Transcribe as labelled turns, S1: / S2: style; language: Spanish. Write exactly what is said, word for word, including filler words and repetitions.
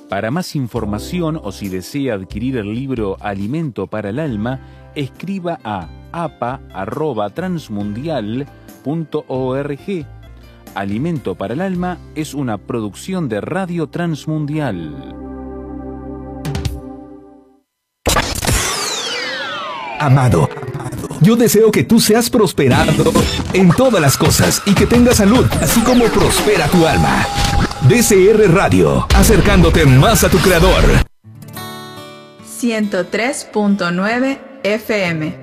S1: Para más información o si desea adquirir el libro Alimento para el Alma, escriba a a p a arroba transmundial punto org. Alimento para el Alma es una producción de Radio Transmundial.
S2: Amado, yo deseo que tú seas prosperado en todas las cosas y que tengas salud, así como prospera tu alma. D C R Radio, acercándote más a tu Creador.
S3: ciento tres punto nueve F M.